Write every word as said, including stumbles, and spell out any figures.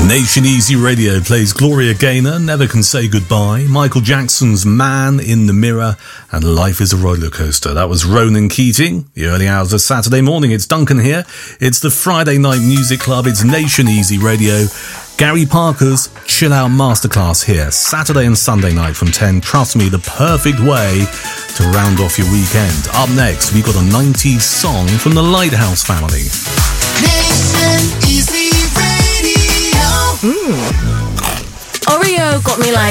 Nation Easy Radio plays Gloria Gaynor, Never Can Say Goodbye, Michael Jackson's Man in the Mirror, and Life is a Roller Coaster. That was Ronan Keating. The early hours of Saturday morning. It's Duncan here. It's the Friday Night Music Club. It's Nation Easy Radio. Gary Parker's Chill Out Masterclass here, Saturday and Sunday night from ten. Trust me, the perfect way to round off your weekend. Up next, we've got a nineties song from the Lighthouse family. Nation Easy Radio. Mm. Oreo got me like